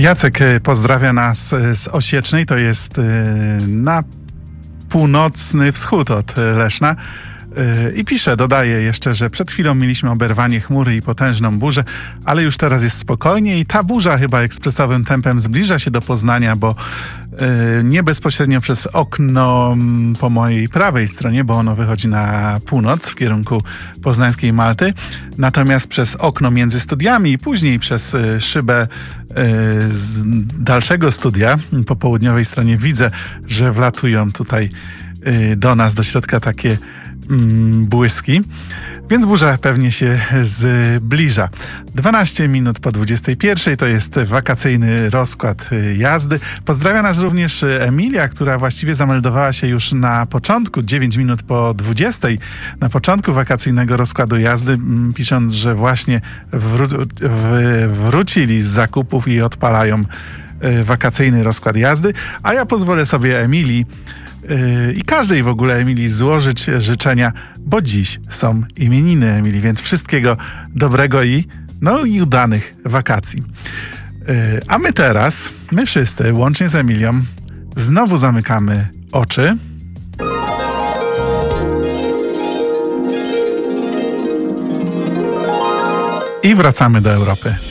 Jacek pozdrawia nas z Osiecznej, to jest na północny wschód od Leszna. I pisze, dodaje jeszcze, że przed chwilą mieliśmy oberwanie chmury i potężną burzę, ale już teraz jest spokojnie i ta burza chyba ekspresowym tempem zbliża się do Poznania, bo nie bezpośrednio przez okno po mojej prawej stronie, bo ono wychodzi na północ w kierunku poznańskiej Malty, natomiast przez okno między studiami i później przez szybę z dalszego studia po południowej stronie widzę, że wlatują tutaj do nas, do środka takie błyski, więc burza pewnie się zbliża. 12 minut po 21 to jest wakacyjny rozkład jazdy. Pozdrawia nas również Emilia, która właściwie zameldowała się już na początku, 9 minut po 20, na początku wakacyjnego rozkładu jazdy, pisząc, że właśnie wrócili z zakupów i odpalają wakacyjny rozkład jazdy, a ja pozwolę sobie Emilii i każdej w ogóle Emilii złożyć życzenia, bo dziś są imieniny Emilii, więc wszystkiego dobrego i udanych wakacji. A my teraz, my wszyscy, łącznie z Emilią, znowu zamykamy oczy i wracamy do Europy.